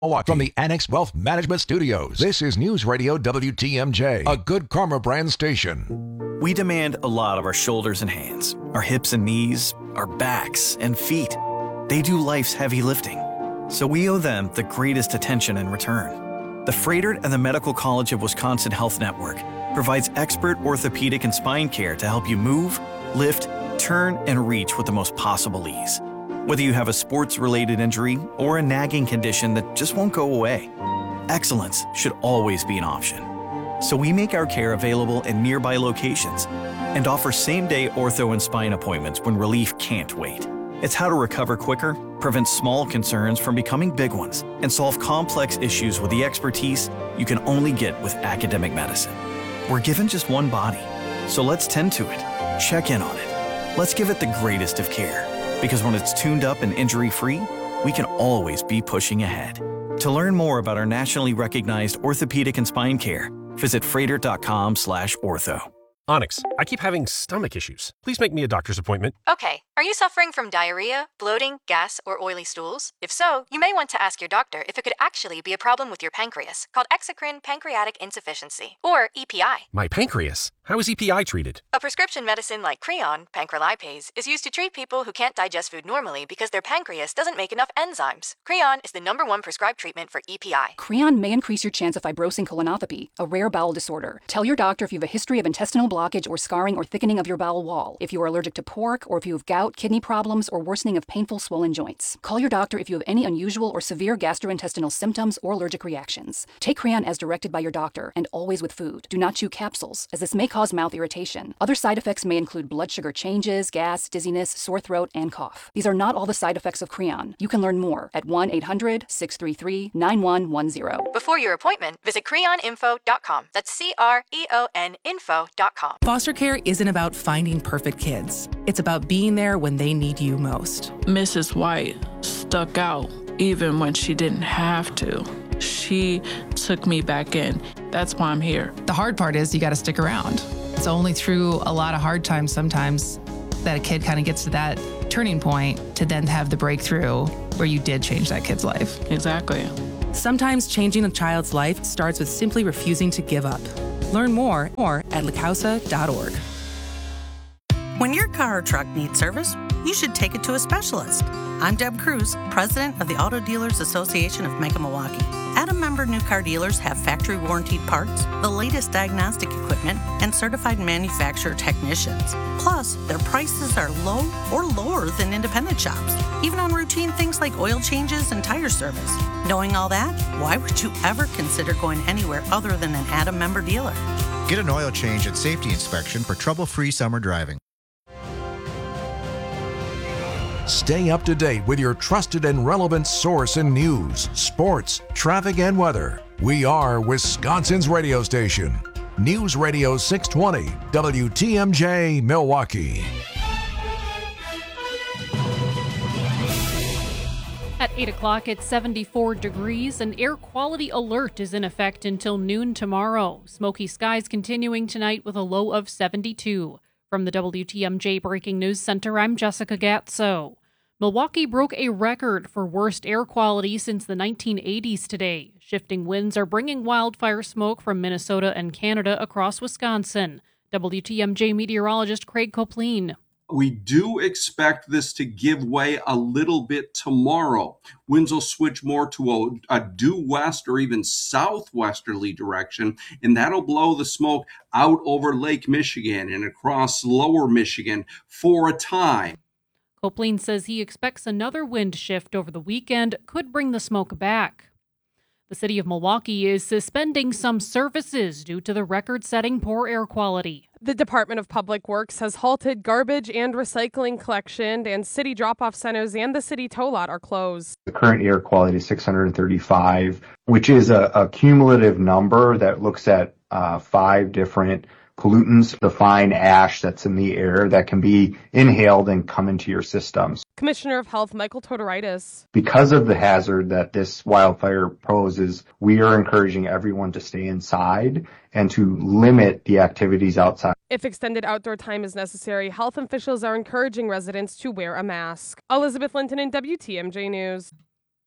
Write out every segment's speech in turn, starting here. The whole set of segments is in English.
Milwaukee. From the Annex Wealth Management Studios, this is News Radio WTMJ, a Good Karma brand station. We demand a lot of our shoulders and hands, our hips and knees, our backs and feet. They do life's heavy lifting, so we owe them the greatest attention in return. The Froedtert and the Medical College of Wisconsin Health Network provides expert orthopedic and spine care to help you move, lift, turn, and reach with the most possible ease. Whether you have a sports-related injury or a nagging condition that just won't go away, excellence should always be an option. So we make our care available in nearby locations and offer same-day ortho and spine appointments when relief can't wait. It's how to recover quicker, prevent small concerns from becoming big ones, and solve complex issues with the expertise you can only get with academic medicine. We're given just one body, so let's tend to it, check in on it. Let's give it the greatest of care. Because when it's tuned up and injury-free, we can always be pushing ahead. To learn more about our nationally recognized orthopedic and spine care, visit Froedtert.com/ortho. Onyx, I keep having stomach issues. Please make me a doctor's appointment. Okay, are you suffering from diarrhea, bloating, gas, or oily stools? If so, you may want to ask your doctor if it could actually be a problem with your pancreas, called exocrine pancreatic insufficiency, or EPI. My pancreas? How is EPI treated? A prescription medicine like Creon, pancrelipase, is used to treat people who can't digest food normally because their pancreas doesn't make enough enzymes. Creon is the #1 prescribed treatment for EPI. Creon may increase your chance of fibrosing colonopathy, a rare bowel disorder. Tell your doctor if you have a history of intestinal blockage or scarring or thickening of your bowel wall, if you are allergic to pork, or if you have gout, kidney problems, or worsening of painful swollen joints. Call your doctor if you have any unusual or severe gastrointestinal symptoms or allergic reactions. Take Creon as directed by your doctor, and always with food. Do not chew capsules, as this may cause mouth irritation. Other side effects may include blood sugar changes, gas, dizziness, sore throat, and cough. These are not all the side effects of Creon. You can learn more at 1-800-633-9110. Before your appointment, visit creoninfo.com. That's CREON info.com. Foster care isn't about finding perfect kids. It's about being there when they need you most. Mrs. White stuck out even when she didn't have to. She took me back in. That's why I'm here. The hard part is you got to stick around. It's only through a lot of hard times sometimes that a kid kind of gets to that turning point to then have the breakthrough where you did change that kid's life. Exactly. Sometimes changing a child's life starts with simply refusing to give up. Learn more at lacausa.org. When your car or truck needs service, you should take it to a specialist. I'm Deb Cruz, president of the Auto Dealers Association of Mega Milwaukee. Adam member new car dealers have factory warranted parts, the latest diagnostic equipment, and certified manufacturer technicians. Plus, their prices are low or lower than independent shops, even on routine things like oil changes and tire service. Knowing all that, why would you ever consider going anywhere other than an Adam member dealer? Get an oil change and safety inspection for trouble-free summer driving. Stay up to date with your trusted and relevant source in news, sports, traffic, and weather. We are Wisconsin's radio station. News Radio 620, WTMJ, Milwaukee. At 8 o'clock, it's 74 degrees. An air quality alert is in effect until noon tomorrow. Smoky skies continuing tonight with a low of 72. From the WTMJ Breaking News Center, I'm Jessica Gatso. Milwaukee broke a record for worst air quality since the 1980s today. Shifting winds are bringing wildfire smoke from Minnesota and Canada across Wisconsin. WTMJ meteorologist Craig Copleen. We do expect this to give way a little bit tomorrow. Winds will switch more to a due west or even southwesterly direction, and that'll blow the smoke out over Lake Michigan and across lower Michigan for a time. Copleen says he expects another wind shift over the weekend could bring the smoke back. The city of Milwaukee is suspending some services due to the record-setting poor air quality. The Department of Public Works has halted garbage and recycling collection, and city drop-off centers and the city tow lot are closed. The current air quality is 635, which is a cumulative number that looks at 5 different pollutants, the fine ash that's in the air that can be inhaled and come into your systems. Commissioner of Health Michael Todoritis. Because of the hazard that this wildfire poses, we are encouraging everyone to stay inside and to limit the activities outside. If extended outdoor time is necessary, health officials are encouraging residents to wear a mask. Elizabeth Linton in WTMJ News.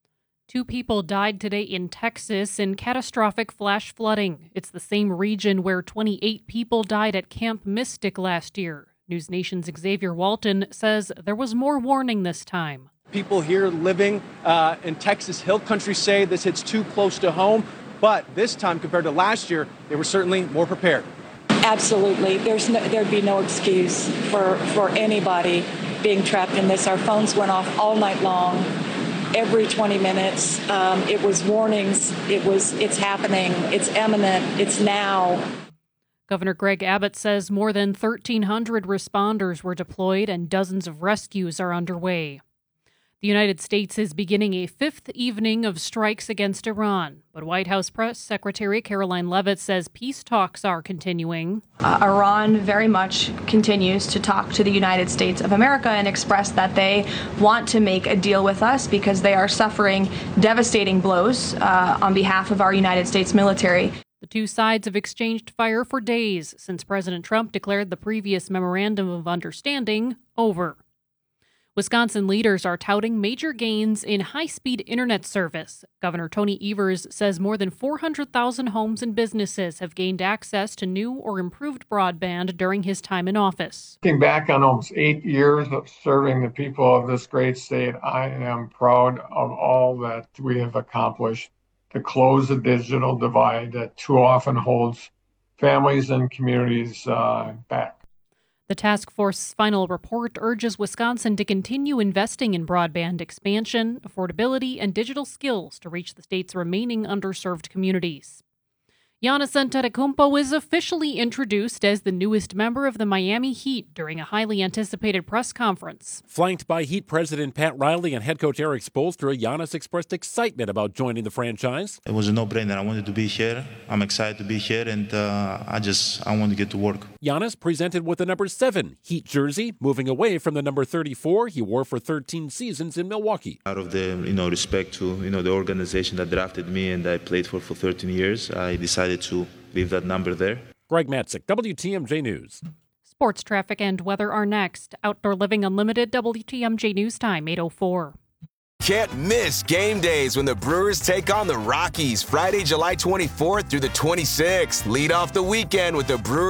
2 people died today in Texas in catastrophic flash flooding. It's the same region where 28 people died at Camp Mystic last year. News Nation's Xavier Walton says there was more warning this time. People here living in Texas Hill Country say this hits too close to home, but this time compared to last year, they were certainly more prepared. Absolutely. There'd be no excuse for anybody being trapped in this. Our phones went off all night long, every 20 minutes. It was warnings. It's happening. It's imminent. It's now. Governor Greg Abbott says more than 1,300 responders were deployed and dozens of rescues are underway. The United States is beginning a 5th evening of strikes against Iran, but White House Press Secretary Caroline Leavitt says peace talks are continuing. Iran very much continues to talk to the United States of America and express that they want to make a deal with us because they are suffering devastating blows on behalf of our United States military. The two sides have exchanged fire for days since President Trump declared the previous Memorandum of Understanding over. Wisconsin leaders are touting major gains in high-speed internet service. Governor Tony Evers says more than 400,000 homes and businesses have gained access to new or improved broadband during his time in office. Looking back on almost 8 years of serving the people of this great state, I am proud of all that we have accomplished to close the digital divide that too often holds families and communities back. The task force's final report urges Wisconsin to continue investing in broadband expansion, affordability, and digital skills to reach the state's remaining underserved communities. Giannis Antetokounmpo is officially introduced as the newest member of the Miami Heat during a highly anticipated press conference. Flanked by Heat President Pat Riley and head coach Eric Spoelstra, Giannis expressed excitement about joining the franchise. It was a no-brainer. I wanted to be here. I'm excited to be here, and I want to get to work. Giannis presented with the number 7 Heat jersey, moving away from the number 34 he wore for 13 seasons in Milwaukee. Out of the respect to the organization that drafted me and I played for 13 years, I decided to leave that number there. Greg Matzik, WTMJ News. Sports traffic and weather are next. Outdoor Living Unlimited, WTMJ News Time, 8:04. Can't miss game days when the Brewers take on the Rockies Friday, July 24th through the 26th. Lead off the weekend with the Brewers